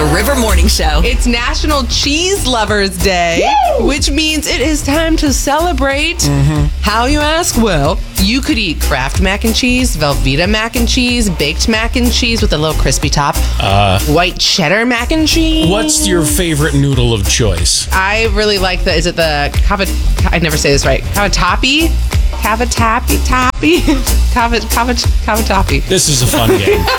The River Morning Show. It's National Cheese Lovers Day, which means it is time to celebrate. How, you ask? Well, you could eat Kraft mac and cheese, Velveeta mac and cheese, baked mac and cheese with a little crispy top, white cheddar mac and cheese. What's your favorite noodle of choice? I really like is it the I never say this right. Cavatappi? Cavatappi? Cavatappi? This is a fun game.